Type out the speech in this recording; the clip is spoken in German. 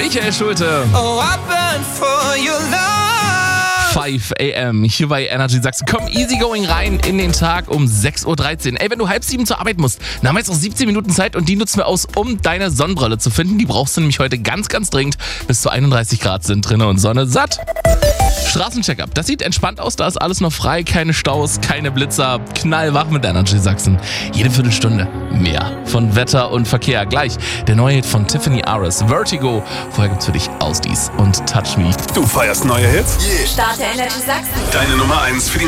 Michael Schulte. Oh, I burn for your love. 5 a.m. hier bei Energy Sachsen. Komm easy going rein in den Tag um 6.13 Uhr. Ey, wenn du 6:30 zur Arbeit musst, dann haben wir jetzt noch 17 Minuten Zeit und die nutzen wir aus, um deine Sonnenbrille zu finden. Die brauchst du nämlich heute ganz, ganz dringend. Bis zu 31 Grad sind drin und Sonne satt. Straßencheck-up. Das sieht entspannt aus, da ist alles noch frei, keine Staus, keine Blitzer, knallwach mit Energy Sachsen. Jede Viertelstunde mehr von Wetter und Verkehr. Gleich der neue Hit von Tiffany Aris, Vertigo. Vorher gibt's für dich Ausdies und Touch Me. Du feierst neue Hits? Starte Energy Sachsen. Deine Nummer 1 für die